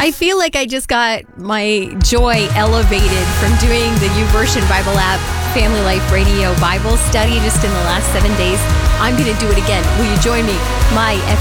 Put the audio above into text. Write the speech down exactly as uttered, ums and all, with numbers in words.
I feel like I just got my joy elevated from doing the YouVersion Bible app Family Life Radio Bible study just in the last seven days. I'm going to do it again. Will you join me? My